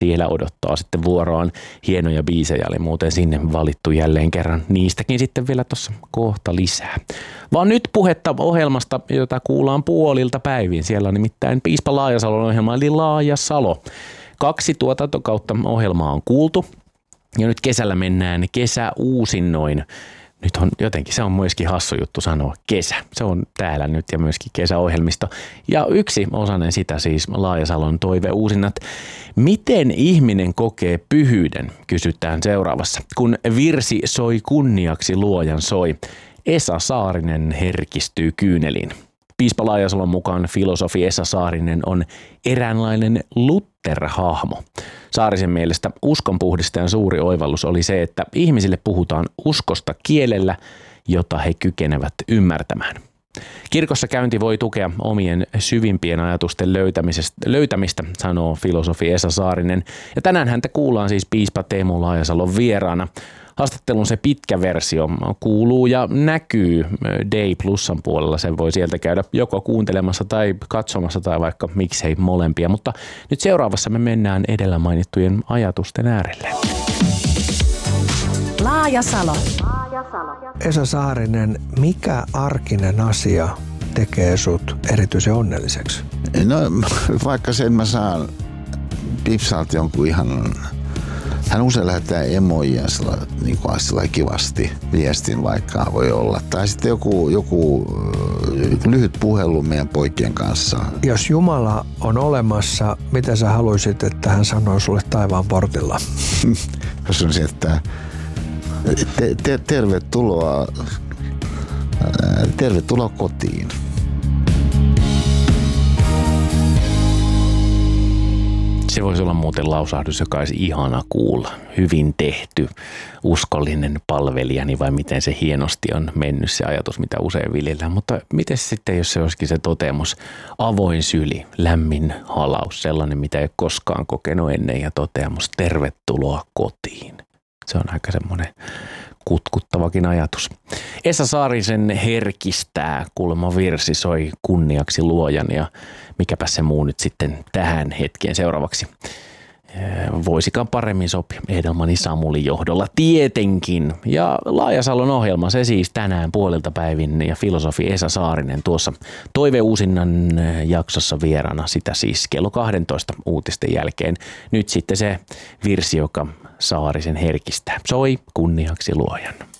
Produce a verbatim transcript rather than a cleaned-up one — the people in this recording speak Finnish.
Siellä odottaa sitten vuoroaan hienoja biisejä, eli muuten sinne valittu jälleen kerran. Niistäkin sitten vielä tuossa kohta lisää. Vaan nyt puhetta ohjelmasta, jota kuullaan puolilta päivin. Siellä on nimittäin Piispa Laajasalon ohjelma, eli Laajasalo. Kaksi tuotantokautta ohjelmaa on kuultu. Ja nyt kesällä mennään kesäuusinnoin. Nyt on jotenkin, se on myöskin hassu juttu sanoa kesä. Se on täällä nyt ja myöskin kesäohjelmisto. Ja yksi osainen sitä siis Laajasalon toiveuusinnat. Miten ihminen kokee pyhyyden, kysytään seuraavassa. Kun virsi soi kunniaksi luojan soi, Esa Saarinen herkistyy kyyneliin. Piispa Laajasalon mukaan filosofi Esa Saarinen on eräänlainen Luther-hahmo. Saarisen mielestä uskonpuhdistajan suuri oivallus oli se, että ihmisille puhutaan uskosta kielellä, jota he kykenevät ymmärtämään. Kirkossa käynti voi tukea omien syvimpien ajatusten löytämistä, sanoo filosofi Esa Saarinen. Ja tänään häntä kuullaan siis piispa Teemu Laajasalon vieraana. Haastattelun se pitkä versio kuuluu ja näkyy Day Plusan puolella. Sen voi sieltä käydä joko kuuntelemassa tai katsomassa tai vaikka miksei molempia. Mutta nyt seuraavassa me mennään edellä mainittujen ajatusten äärelle. Laajasalo. Esa Saarinen, mikä arkinen asia tekee sut erityisen onnelliseksi? No vaikka sen mä saan Pipsalta jonkun ihan... Hän usein lähettää emoja niin kuin kivasti viestin, vaikka voi olla. Tai sitten joku, joku lyhyt puhelu meidän poikien kanssa. Jos Jumala on olemassa, mitä sä haluaisit, että hän sanoo sulle taivaan portilla? Jos on se, että te, te, tervetuloa, tervetuloa kotiin. Se voisi olla muuten lausahdus, joka olisi ihana kuulla. Hyvin tehty, uskollinen palvelijani vai miten se hienosti on mennyt se ajatus, mitä usein viljellään. Mutta miten sitten, jos se olisikin se toteamus, avoin syli, lämmin halaus, sellainen mitä ei ole koskaan kokenut ennen ja toteamus, tervetuloa kotiin. Se on aika semmoinen kutkuttavakin ajatus. Esa Saarisen herkistää, kuulemma virsi soi kunniaksi luojan ja mikäpä se muu nyt sitten tähän hetkeen seuraavaksi. Voisikaan paremmin sopia Edelmanin Samulin johdolla tietenkin. Ja Laajasalon ohjelma, se siis tänään puolilta päivin ja filosofi Esa Saarinen tuossa toiveuusinnan jaksossa vieraana, sitä siis kello kaksitoista uutisten jälkeen. Nyt sitten se virsi, joka Saarisen herkistää. Soi kunniaksi luojan.